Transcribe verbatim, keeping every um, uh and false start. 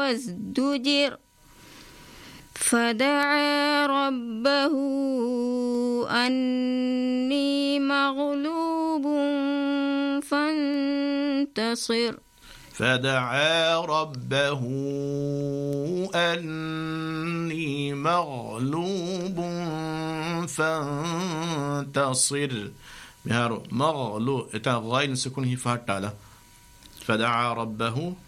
وازدجر فدعا ربه أني مغلوب فانتصر فدعا ربه أني مغلوب فانتصر بهارو مغلوب إتا غاين سكون هي فهتالا فدعا ربه